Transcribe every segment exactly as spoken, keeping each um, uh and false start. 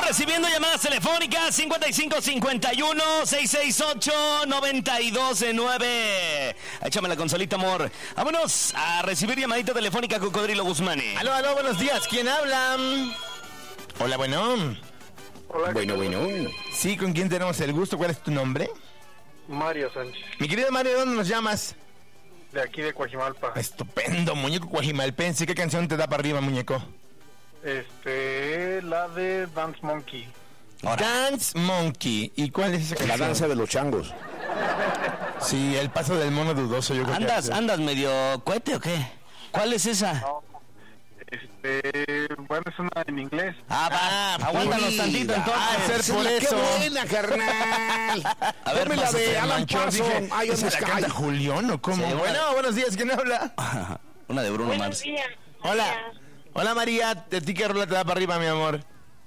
recibiendo llamadas telefónicas cincuenta y cinco cincuenta y uno seiscientos sesenta y ocho noventa y dos nueve. Échame la consolita, amor. Vámonos a recibir llamadita telefónica, Cocodrilo Guzmán. Aló, aló, buenos días. ¿Quién habla? Hola, bueno. Hola, bueno, bueno. Sí, ¿con quién tenemos el gusto? ¿Cuál es tu nombre? Mario Sánchez. Mi querido Mario, ¿de dónde nos llamas? De aquí de Coajimalpa. Estupendo, muñeco coajimalpense. ¿Qué canción te da para arriba, muñeco? Este, la de Dance Monkey. Ahora. Dance Monkey. ¿Y cuál es esa canción? La danza de los changos. Sí, el paso del mono dudoso, yo creo. ¿Andas, que andas medio cohete o qué? ¿Cuál es esa? No, este, bueno, es una en inglés. Ah, va, Ah, aguántanos pues, tantito entonces. ah, ser Sí, por qué eso. buena, carnal. A ver, Ponme la pásate, de Alan Manchón, Parsons. dije, Ay, ¿esa ¿dónde la está? canta Julián o cómo? Sí, bueno, buenos días, ¿quién habla? Una de Bruno Buenos Mars. días. Hola. María. Hola, María. ¿De ti qué rola te da para arriba, mi amor?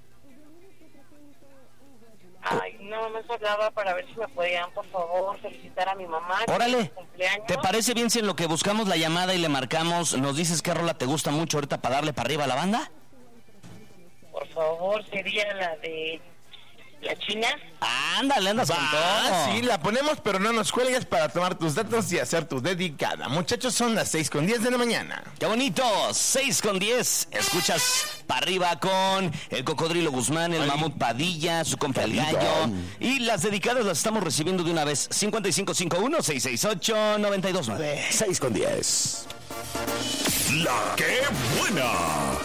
Ay, no, me hablaba para ver si me podían, por favor, felicitar a mi mamá. que es Órale, su cumpleaños. ¿te parece bien si en lo que buscamos la llamada y le marcamos nos dices qué rola te gusta mucho ahorita para darle para arriba a la banda? Por favor, sería la de la China. Ándale, andas con Ah, todo. sí, la ponemos, pero no nos cuelgues para tomar tus datos y hacer tu dedicada. Muchachos, son las seis con diez de la mañana. ¡Qué bonito! seis con diez. Escuchas para arriba con el Cocodrilo Guzmán, el Ay. Mamut Padilla, su compa el Gallo. Y las dedicadas las estamos recibiendo de una vez. cincuenta y cinco cincuenta y uno seiscientos sesenta y ocho noventa y dos nueve. seis con diez. La que buena.